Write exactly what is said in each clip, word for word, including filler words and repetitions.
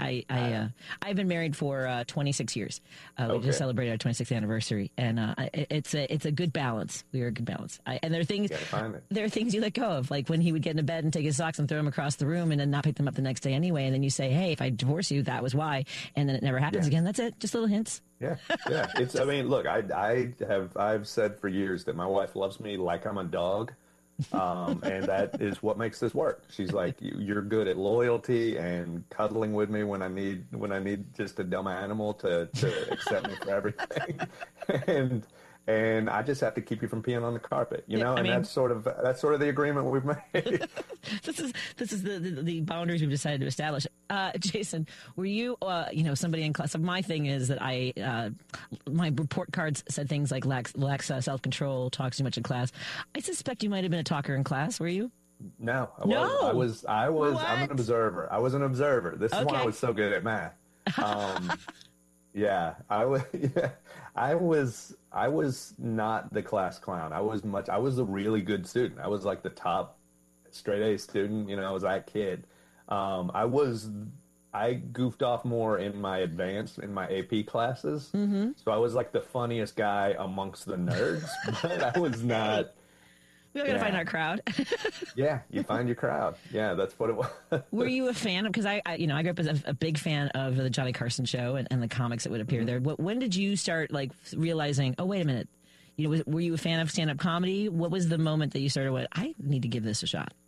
I, I, uh, I've been married for uh, twenty-six years. Uh, we Okay. just celebrated our twenty-sixth anniversary, and uh, it- it's a it's a good balance. We are a good balance. I, and there are things Gotta find it. there are things you let go of, like when he would get into bed and take his socks and throw them across the room, and then not pick them up the next day anyway. And then you say, "Hey, if I divorce you, that was why," and then it never happens Yeah. again. That's it. Just little hints. Yeah, yeah. It's. I mean, look, I, I have, I've said for years that my wife loves me like I'm a dog, um, and that is what makes this work. She's like, you, you're good at loyalty and cuddling with me when I need, when I need just a dumb animal to, to accept me for everything, and and I just have to keep you from peeing on the carpet, you Yeah, know. I And mean- that's sort of that's sort of the agreement we've made. This is this is the, the, the boundaries we've decided to establish. Uh, Jason, were you uh, you know somebody in class? So my thing is that I uh, my report cards said things like lacks, lacks uh, self control, talks too much in class. I suspect you might have been a talker in class. Were you? No, I No. was. I was. I was. I'm What? an observer. I was an observer. This is why I Okay. was so good at math. Um, yeah, I was. Yeah, I was. I was not the class clown. I was much. I was a really good student. I was like the top straight A student. You know, I was that kid. Um, I was. I goofed off more in my advanced in my A P classes. Mm-hmm. So I was like the funniest guy amongst the nerds, but I was not. We all got to Yeah. find our crowd. Yeah, you find your crowd. Yeah, that's what it was. Were you a fan? Because I, I, you know, I grew up as a, a big fan of the Johnny Carson show and, and the comics that would appear there. What, when did you start like realizing? Oh, wait a minute. You know, was, were you a fan of stand-up comedy? What was the moment that you started? Went, I need to give this a shot.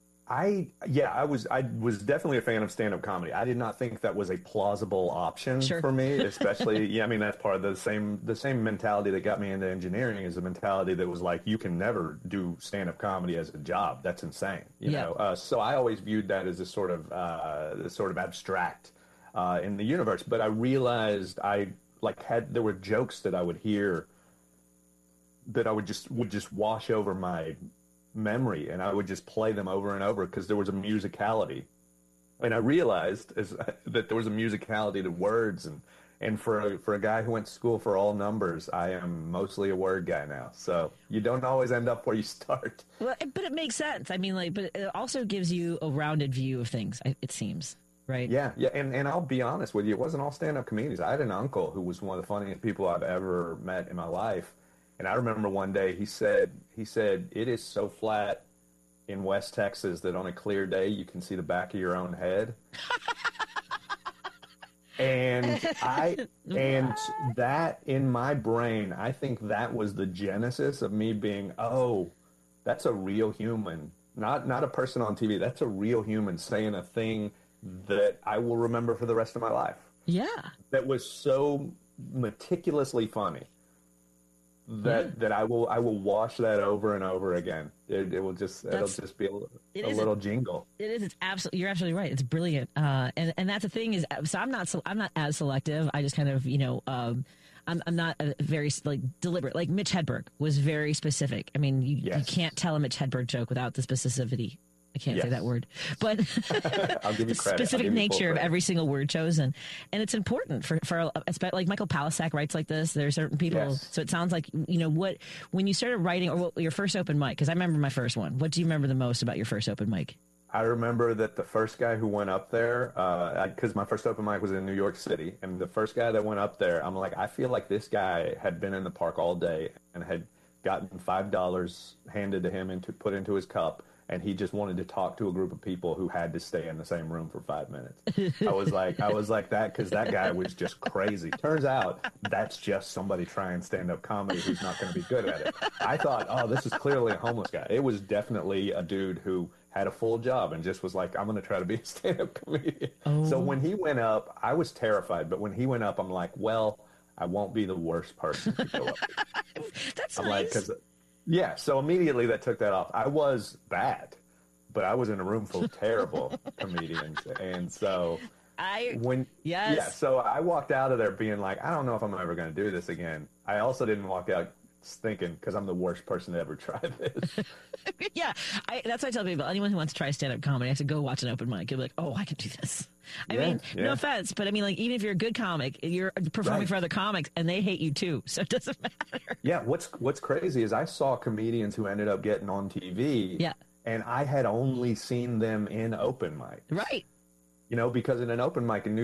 I yeah, I was I was definitely a fan of stand-up comedy. I did not think that was a plausible option Sure. for me, especially yeah, I mean that's part of the same the same mentality that got me into engineering is a mentality that was like you can never do stand-up comedy as a job. That's insane, you Yeah. know. Uh, so I always viewed that as a sort of uh, a sort of abstract uh, in the universe. But I realized I like had there were jokes that I would hear that I would just would just wash over my memory, and I would just play them over and over because there was a musicality, and I realized as, that there was a musicality to words, and and for a, for a guy who went to school for all numbers, I am mostly a word guy now. So you don't always end up where you start. Well, it- but it makes sense. I mean, like, but it also gives you a rounded view of things. I- It seems, right? Yeah, yeah, and and I'll be honest with you, it wasn't all stand-up comedians. I had an uncle who was one of the funniest people I've ever met in my life. And I remember one day he said, he said, it is so flat in West Texas that on a clear day you can see the back of your own head. And I, and that in my brain, I think that was the genesis of me being, oh, that's a real human, not not a person on T V. That's a real human saying a thing that I will remember for the rest of my life. Yeah. That was so meticulously funny. That Yeah. that I will I will watch that over and over again. It, it will just it'll That's- just be a, it a is a- little jingle. It is. It's absolutely. You're absolutely right. It's brilliant. Uh, and and that's the thing is, so I'm not. So I'm not as selective. I just kind of, you know, um, I'm I'm not a very like deliberate. Like Mitch Hedberg was very specific. I mean, you, you Yes. can't tell a Mitch Hedberg joke without the specificity. I can't say Yes. that word, but I'll give you the credit. I'll specific give you full nature of credit. every every single word chosen, and it's important for for especially like Michael Palisak writes like this. There are certain people, Yes. so it sounds like you know what when you started writing or what, your first open mic. Because I remember my first one. What do you remember the most about your first open mic? I remember that the first guy who went up there, because my first open mic was in New York City, and the first guy that went up there, I'm like, I feel like this guy had been in the park all day and had gotten five dollars handed to him and to put into his cup, and he just wanted to talk to a group of people who had to stay in the same room for five minutes. I was like, I was like that because that guy was just crazy. Turns out that's just somebody trying stand-up comedy who's not going to be good at it. I thought, oh, this is clearly a homeless guy. It was definitely a dude who had a full job and just was like, I'm going to try to be a stand-up comedian. Oh. So when he went up, I was terrified. But when he went up, I'm like, well, I won't be the worst person to go up. That's I'm nice. like, because yeah. So immediately that took that off. I was bad, but I was in a room full of terrible comedians, and so I when Yes. yeah. So I walked out of there being like, I don't know if I'm ever going to do this again. I also didn't walk out thinking because I'm the worst person to ever try this. yeah, I, that's what I tell people. Anyone who wants to try stand-up comedy, I have to go watch an open mic. You'll be like, oh, I can do this. I Yeah, mean, no yeah. offense, but I mean, like, even if you're a good comic, you're performing Right. for other comics, and they hate you too, so it doesn't matter. Yeah, what's what's crazy is I saw comedians who ended up getting on T V. Yeah. And I had only seen them in open mic. Right. You know, because in an open mic in New